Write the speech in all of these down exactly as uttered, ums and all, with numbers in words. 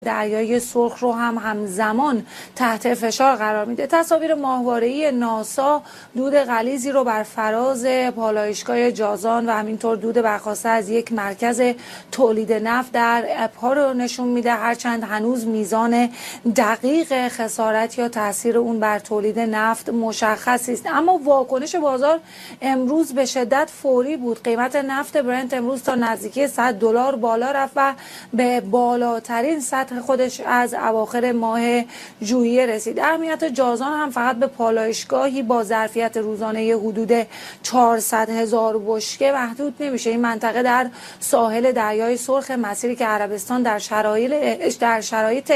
دریای سرخ رو هم همزمان تحت فشار قرار میده. تصاویر ماهواره‌ای ناسا دود غلیظی رو بر فراز پالایشگاه جازان و همینطور دود برخواسته از یک مرکز تولید نفت در ابها رو نشون میده، هرچند هنوز میزان دقیق خسارت یا تاثیر اون بر تولید نفت مشخصی است. اما واکنش بازار امروز به شدت فوری بود. قیمت نفت برنت امروز تا نزدیکی صد دلار بالا رفت و به بالاترین سطح خودش از اواخر ماه ژوئیه رسید. اهمیت جازان هم فقط به پالایشگاهی با ظرفیت روزانه حدود چهارصد هزار بشکه محدود نمیشه. این منطقه در ساحل دریای سرخ، مسیری که عربستان در شرایط در شرایط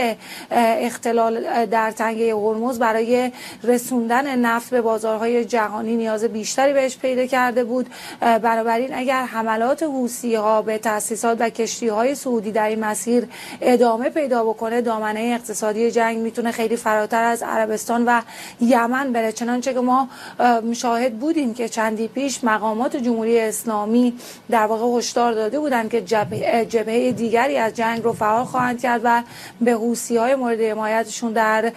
اختلال در تنگه هرمز برای رسوندن نفت به بازارهای جهانی نیاز بیشتری بهش پیدا کرده بود. بنابراین اگر حملات حوثی‌ها به تأسیسات و کشتی‌های سعودی در این مسیر ادامه پیدا بکنه، دامنه اقتصادی جنگ میتونه خیلی فراتر از عربستان و یمن بره. چنانچه که ما شاهد بودیم که چندی پیش مقامات جمهوری اسلامی در واقع هشدار داده بودند که جبهه, جبهه دیگری از جنگ رو فعال خواهند کرد و به حوثی‌های مورد حمایتشون در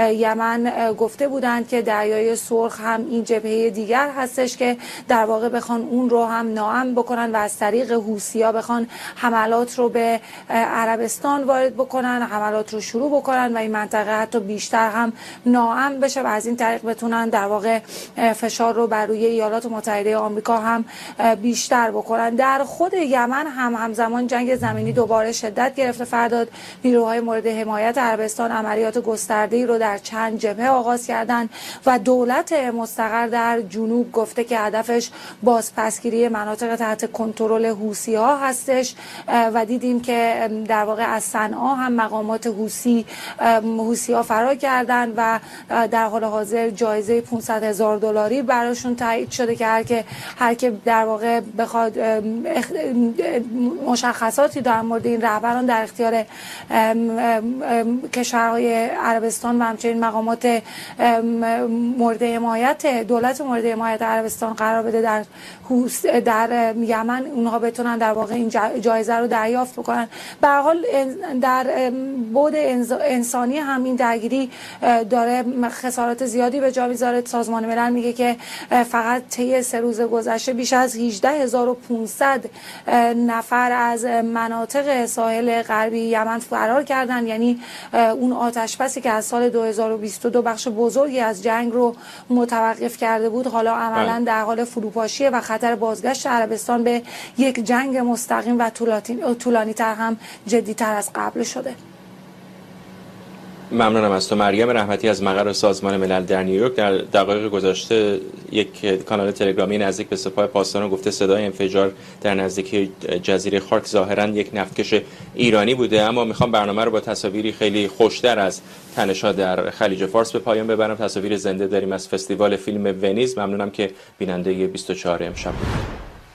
یمن گفته بودند که دریای سرخ هم این جبهه دیگر هستش که در واقع بخوان اون رو هم ناامن بکنن و از طریق حوثی‌ها بخوان حملات رو به عربستان وارد بکنن، حملات رو شروع بکنن و این منطقه حتی بیشتر هم ناامن بشه و از این طریق بتونن در واقع فشار رو بر روی ایالات متحده آمریکا هم بیشتر بکنن. در خود یمن هم همزمان جنگ زمینی دوباره شدت گرفته. فرداد نیروهای مورد حمایت عربستان عملیات گسترده‌ای رو در چند جبهه آغاز کردن و دولت مستقر در جنوب گفته که هدفش بازپسگیری مناطق تحت کنترل حوثی‌ها هستش و دیدیم که در واقع از صنعا هم مقامات حوثی حوثی‌ها فرار کردن و در حال حاضر جایزه پانصد هزار دلاری براشون تایید شده که هر که هر که در واقع بخواد مشخصاتی در مورد این رهبران در اختیار کشورهای عربستان و همچنین مقامات مورد حمایت دولت مورد حمایت عربستان قرار بده در در یمن، اونها بتونن در واقع این جایزه رو دریافت بکنن. به هر حال در بعد انسانی هم این درگیری داره خسارات زیادی به جا میذاره. سازمان ملل میگه که فقط طی سه روز گذشته بیش از هجده هزار و پانصد نفر از مناطق ساحل غربی یمن فرار کردن، یعنی اون آتش‌بسی که از سال دو هزار و بیست و دو بخش بزرگی از جنگ رو متوقف کرده بود حالا عملاً در حال فروپاشیه و خطر بازگشت عربستان به یک جنگ مستقیم و طولانی تر هم جدی‌تر از قبل شده. ممنونم از تو مریم رحمتی از مقر سازمان ملل در نیویورک. در دقایق گذشته یک کانال تلگرامی نزدیک به سپاه پاسداران گفته صدای انفجار در نزدیکی جزیره خارک ظاهراً یک نفتکش ایرانی بوده. اما میخوام برنامه رو با تصاویری خیلی خوشتر از تنش‌ها در خلیج فارس به پایان ببرم. تصاویر زنده داریم از فستیوال فیلم ونیز. ممنونم که بیننده بیست و چهار امشب